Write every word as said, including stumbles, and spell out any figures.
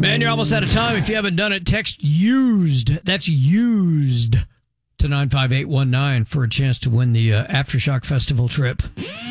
Man, you're almost out of time. If you haven't done it, text USED. That's USED to nine five eight one nine for a chance to win the uh, Aftershock Festival trip.